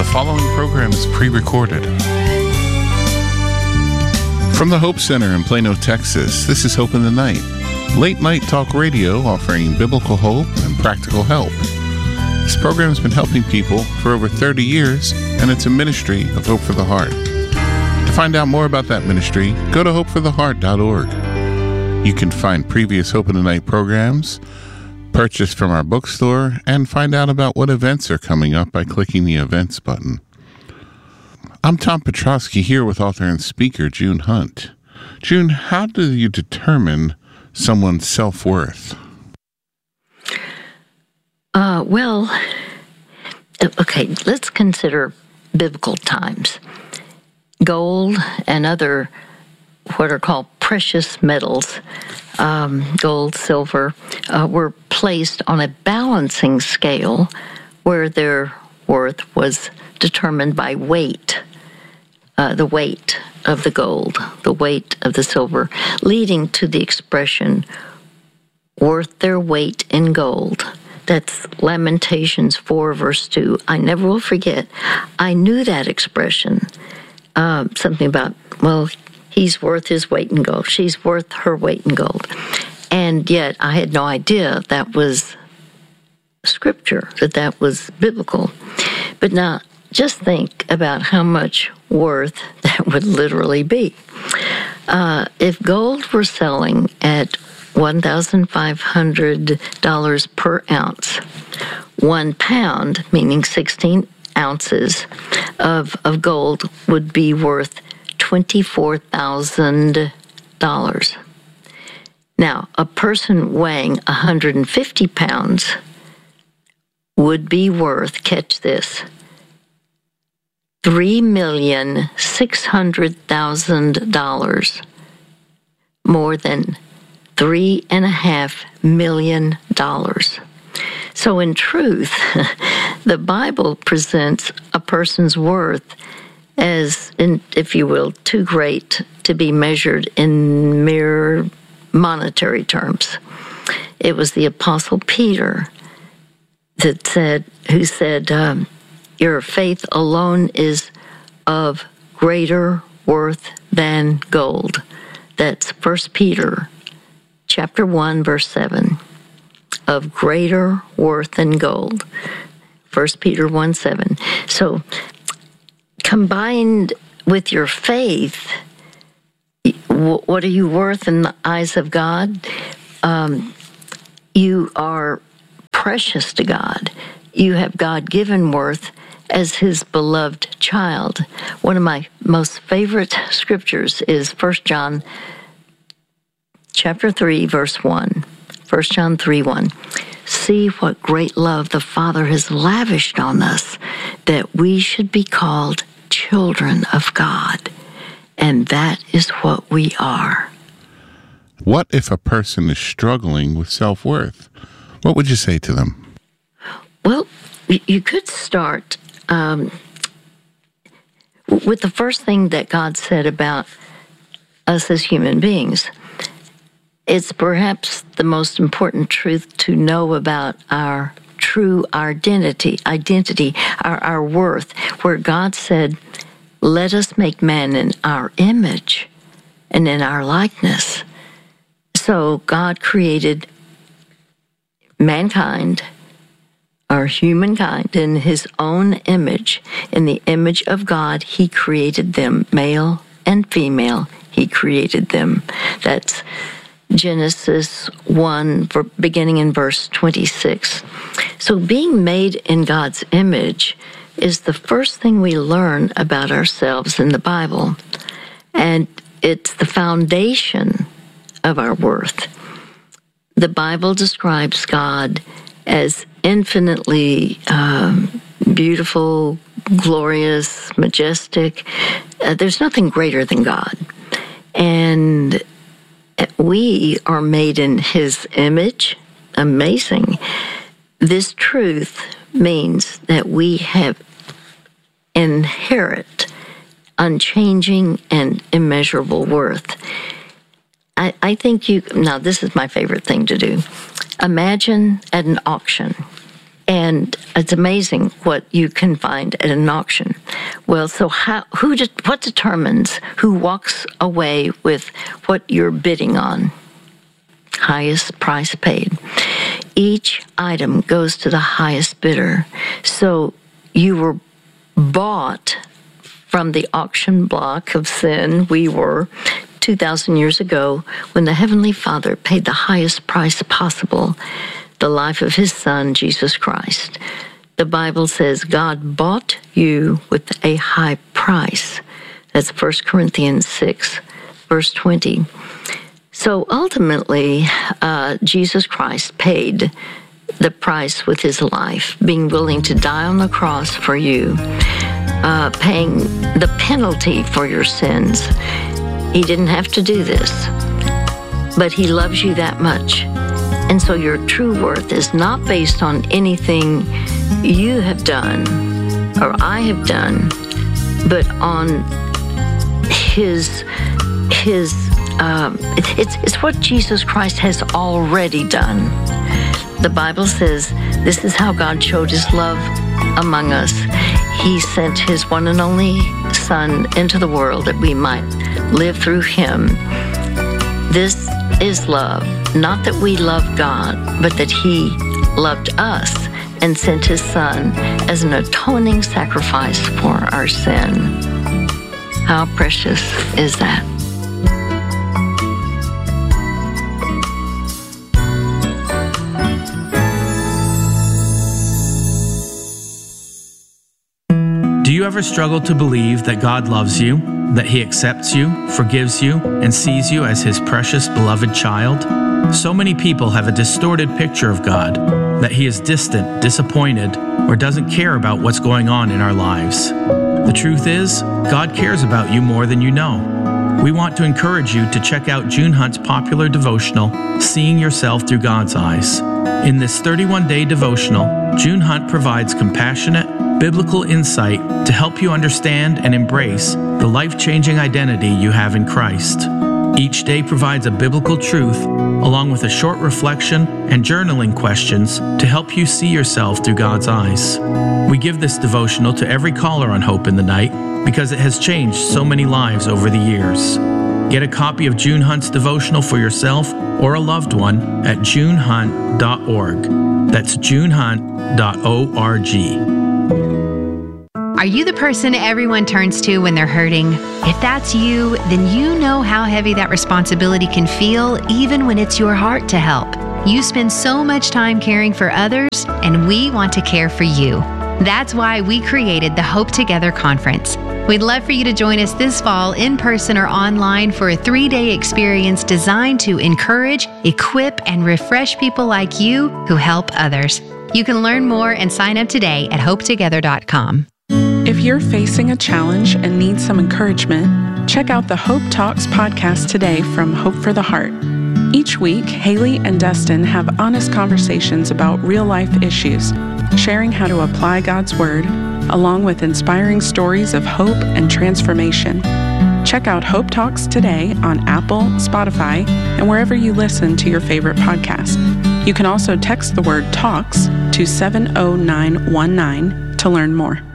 following program is pre-recorded. From the Hope Center in Plano, Texas, this is Hope in the Night, late night talk radio offering biblical hope and practical help. This program has been helping people for over 30 years, and it's a ministry of Hope for the Heart. To find out more about that ministry, go to hopefortheheart.org. You can find previous Hope in the Night programs, purchase from our bookstore, and find out about what events are coming up by clicking the events button. I'm Tom Petrosky here with author and speaker June Hunt. June, how do you determine someone's self-worth? Okay, let's consider biblical times. Gold and other what are called precious metals, gold, silver, were placed on a balancing scale where their worth was determined by weight, the weight of the gold, the weight of the silver, leading to the expression, worth their weight in gold. That's Lamentations 4, verse 2. I never will forget. I knew that expression. Something about, well, he's worth his weight in gold. She's worth her weight in gold. And yet I had no idea that was scripture, that was biblical. But now just think about how much worth that would literally be. If gold were selling at $1,500 per ounce, 1 pound, meaning 16 ounces of gold, would be worth $24,000. Now, a person weighing 150 pounds would be worth, catch this, $3,600,000, more than $3.5 million. So in truth, the Bible presents a person's worth as, if you will, too great to be measured in mere monetary terms. It was the Apostle Peter who said, your faith alone is of greater worth than gold. That's 1 Peter chapter 1, verse 7. Of greater worth than gold. 1 Peter 1, 7. So, combined with your faith, what are you worth in the eyes of God? You are precious to God. You have God-given worth as His beloved child. One of my most favorite scriptures is 1 John chapter 3, verse 1. 1 John 3:1. See what great love the Father has lavished on us, that we should be called children of God. And that is what we are. What if a person is struggling with self-worth? What would you say to them? Well, you could start with the first thing that God said about us as human beings. It's perhaps the most important truth to know about our true identity, our worth, where God said, let us make man in our image and in our likeness. So God created mankind, or humankind, in His own image. In the image of God, He created them, male and female. He created them. That's Genesis 1, beginning in verse 26. So being made in God's image is the first thing we learn about ourselves in the Bible. And it's the foundation of our worth. The Bible describes God as infinitely beautiful, glorious, majestic. There's nothing greater than God. And we are made in His image. Amazing. This truth means that we have inherit unchanging and immeasurable worth. I think now this is my favorite thing to do. Imagine at an auction And it's amazing what you can find at an auction. Well, so what determines who walks away with what you're bidding on? Highest price paid. Each item goes to the highest bidder. So you were bought from the auction block of sin. We were 2,000 years ago when the Heavenly Father paid the highest price possible, the life of His Son, Jesus Christ. The Bible says God bought you with a high price. That's 1 Corinthians 6, verse 20. So ultimately, Jesus Christ paid the price with His life, being willing to die on the cross for you, paying the penalty for your sins. He didn't have to do this, but He loves you that much. And so your true worth is not based on anything you have done or I have done, but on it's what Jesus Christ has already done. The Bible says this is how God showed His love among us. He sent His one and only Son into the world that we might live through Him. This is love, not that we love God, but that He loved us and sent His Son as an atoning sacrifice for our sin. How precious is that? Do you ever struggle to believe that God loves you, that He accepts you, forgives you, and sees you as His precious, beloved child? So many people have a distorted picture of God, that He is distant, disappointed, or doesn't care about what's going on in our lives. The truth is, God cares about you more than you know. We want to encourage you to check out June Hunt's popular devotional, Seeing Yourself Through God's Eyes. In this 31-day devotional, June Hunt provides compassionate, biblical insight to help you understand and embrace the life-changing identity you have in Christ. Each day provides a biblical truth, along with a short reflection and journaling questions to help you see yourself through God's eyes. We give this devotional to every caller on Hope in the Night because it has changed so many lives over the years. Get a copy of June Hunt's devotional for yourself or a loved one at junehunt.org. That's junehunt.org. Are you the person everyone turns to when they're hurting? If that's you, then you know how heavy that responsibility can feel, even when it's your heart to help. You spend so much time caring for others, and we want to care for you. That's why we created the Hope Together Conference. We'd love for you to join us this fall in person or online for a 3-day experience designed to encourage, equip, and refresh people like you who help others. You can learn more and sign up today at hopetogether.com. If you're facing a challenge and need some encouragement, check out the Hope Talks podcast today from Hope for the Heart. Each week, Haley and Dustin have honest conversations about real-life issues, sharing how to apply God's Word, along with inspiring stories of hope and transformation. Check out Hope Talks today on Apple, Spotify, and wherever you listen to your favorite podcast. You can also text the word TALKS to 70919 to learn more.